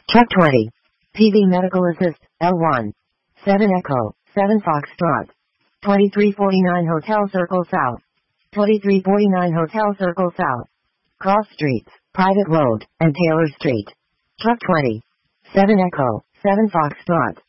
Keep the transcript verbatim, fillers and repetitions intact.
Truck twenty. P V Medical Assist, L one. seven Echo, seven Foxtrot. twenty-three forty-nine Hotel Circle South. twenty-three forty-nine Hotel Circle South. Cross Streets, Private Road, and Taylor Street. Truck twenty. seven Echo, seven Foxtrot.